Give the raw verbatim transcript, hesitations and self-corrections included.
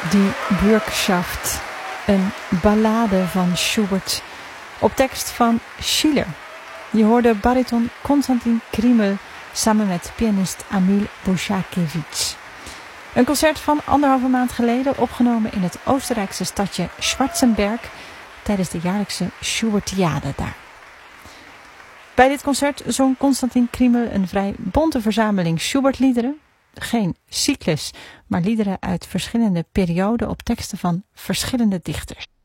Die Bürgschaft, een ballade van Schubert op tekst van Schiller. Je hoorde bariton Konstantin Kriml samen met pianist Amil Bushakevich. Een concert van anderhalve maand geleden opgenomen in het Oostenrijkse stadje Schwarzenberg tijdens de jaarlijkse Schubertiade daar. Bij dit concert zong Konstantin Kriml een vrij bonte verzameling Schubert-liederen. Geen cyclus, maar liederen uit verschillende perioden op teksten van verschillende dichters.